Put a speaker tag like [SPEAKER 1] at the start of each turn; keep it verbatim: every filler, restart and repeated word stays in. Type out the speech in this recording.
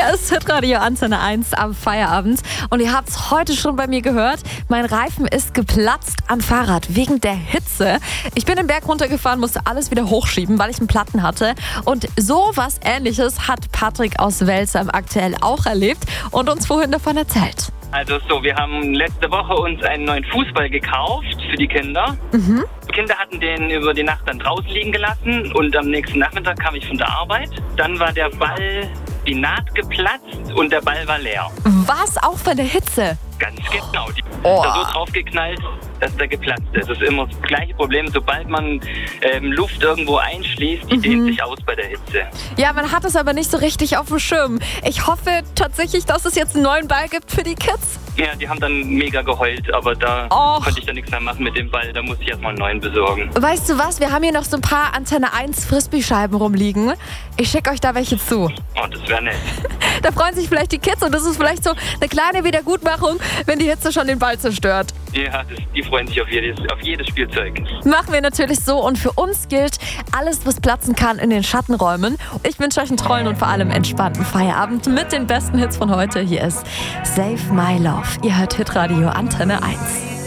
[SPEAKER 1] Hier ist Hitradio Antenne eins am Feierabend und ihr habt es heute schon bei mir gehört, mein Reifen ist geplatzt am Fahrrad wegen der Hitze. Ich bin den Berg runtergefahren, musste alles wieder hochschieben, weil ich einen Platten hatte und so was Ähnliches hat Patrick aus Welsheim aktuell auch erlebt und uns vorhin davon erzählt.
[SPEAKER 2] Also so, wir haben letzte Woche uns einen neuen Fußball gekauft für die Kinder.
[SPEAKER 1] Mhm.
[SPEAKER 2] Die Kinder hatten den über die Nacht dann draußen liegen gelassen und am nächsten Nachmittag kam ich von der Arbeit. Dann war der Ball, die Naht geplatzt und der Ball war leer.
[SPEAKER 1] Was? Auch von der Hitze?
[SPEAKER 2] Ganz genau. Die
[SPEAKER 1] Oh.
[SPEAKER 2] ist da so draufgeknallt, dass der geplatzt ist. Das ist immer das gleiche Problem. Sobald man ähm, Luft irgendwo einschließt, die
[SPEAKER 1] Mhm.
[SPEAKER 2] dehnt sich aus bei der Hitze.
[SPEAKER 1] Ja, man hat es aber nicht so richtig auf dem Schirm. Ich hoffe tatsächlich, dass es jetzt einen neuen Ball gibt für die Kids.
[SPEAKER 2] Ja, die haben dann mega geheult, aber da
[SPEAKER 1] Och.
[SPEAKER 2] konnte ich dann nichts mehr machen mit dem Ball. Da muss ich erstmal einen neuen besorgen.
[SPEAKER 1] Weißt du was? Wir haben hier noch so ein paar Antenne eins Frisbee-Scheiben rumliegen. Ich schicke euch da welche zu.
[SPEAKER 2] Oh, das wäre nett.
[SPEAKER 1] Da freuen sich vielleicht die Kids und das ist vielleicht so eine kleine Wiedergutmachung, wenn die Hitze schon den Ball zerstört.
[SPEAKER 2] Ja, das, die freuen sich auf jedes, auf jedes Spielzeug.
[SPEAKER 1] Machen wir natürlich so und für uns gilt, alles, was platzen kann, in den Schatten räumen. Ich wünsche euch einen tollen und vor allem entspannten Feierabend mit den besten Hits von heute. Hier ist Save My Love. Ihr hört Hitradio Antenne eins.